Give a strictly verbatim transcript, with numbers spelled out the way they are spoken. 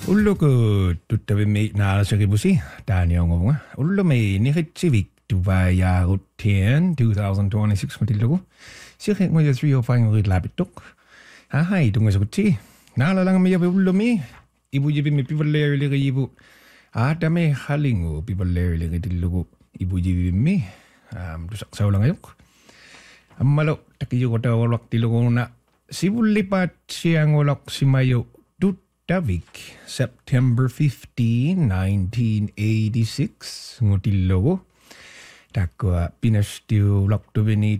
Ulluku tuttavimmi naalasakipusi taaniongunga. Ullumi niritsivik tuvaajaaruttian twenty twenty-six matillugu. Sirikmuja three oh five ngurit lapittuk. Ahai tungasakutsi. Naalalangammiyapi ullumi. Ibujipimi pivalleeriligiivu. Aatame halingu pivalleeriligitillugu ibujipimi. Um, tusaksaulangajuk. Ammalo takiyukotawalaktiluguna. Sivullipat siangolak simayo Davik, September fifteenth, nineteen eighty-six, ngutillogo. Takwa pinastiu laktuvini